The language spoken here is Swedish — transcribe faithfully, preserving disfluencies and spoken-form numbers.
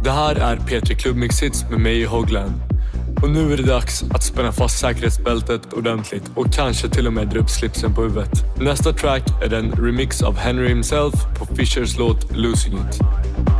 Det här är P tre Klubbmix-hits med mig i Hogland. Och nu är det dags att spänna fast säkerhetsbältet ordentligt och kanske till och med dra upp slipsen på huvudet. Nästa track är en remix av Henry himself på Fishers låt Losing It.